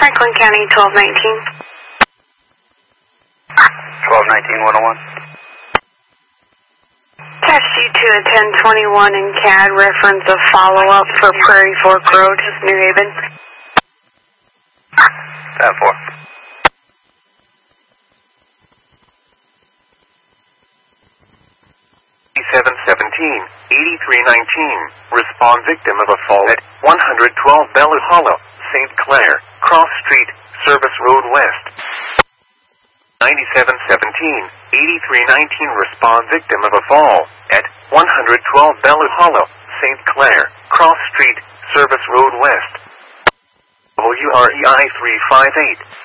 Franklin County, 1219. 1219-101. Attached you to a 1021 in CAD, reference of follow-up for Prairie Fork Road, New Haven. 10-4. Respond victim of a fall at 112 Bella Hollow, St. Clair, Cross Street, Service Road West. 9717-8319 respond victim of a fall at 112 Bella Hollow, St. Clair, Cross Street, Service Road West. WREI 358.